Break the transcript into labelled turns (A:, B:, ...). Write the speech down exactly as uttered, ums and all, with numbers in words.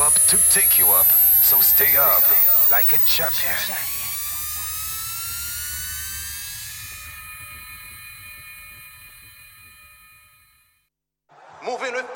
A: up to take you up. So stay up like a champion.
B: Moving with